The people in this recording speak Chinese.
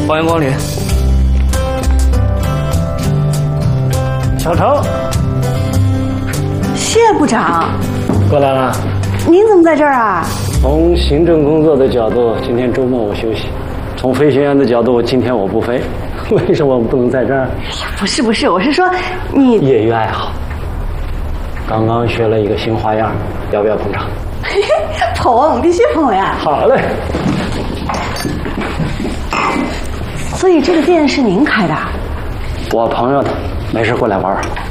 欢迎光临。小程， 谢部长， 过来了。 您怎么在这儿啊？ 从行政工作的角度，今天周末我休息；从飞行员的角度，今天我不飞。为什么我不能在这儿？ 哎呀，不是，我是说你业余爱好。刚刚学了一个新花样，要不要捧场？ 捧，必须捧呀！ 好嘞。 所以这个店是您开的？ 我朋友的，没事过来玩玩。